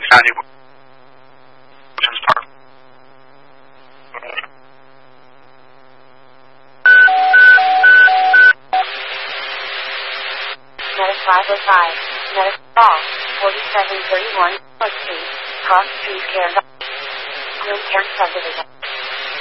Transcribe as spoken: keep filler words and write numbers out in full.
County Wilson's Park. Medic five oh five, Medic Ball, forty-seven thirty-one, Street, Cross Street, Care, Glen Cairn Subdivision.